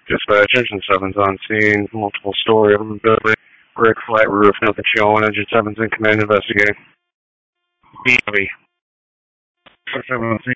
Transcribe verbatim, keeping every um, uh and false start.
Dispatch, Engine seven's on scene. Multiple story of the building. Brick, flat roof, nothing showing. Engine seven's in command, investigating. B W. seven